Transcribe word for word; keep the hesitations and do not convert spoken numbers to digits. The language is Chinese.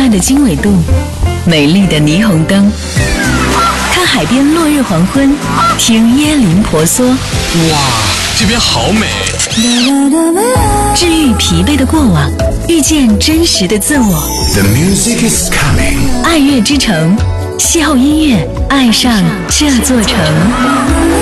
断的经纬度，美丽的霓虹灯，看海边落日黄昏，听椰林婆娑。 哇，这边好美！ 治愈疲惫的过往，遇见真实的自我。 The music is coming。 爱乐之城，邂逅音乐，爱上这座城。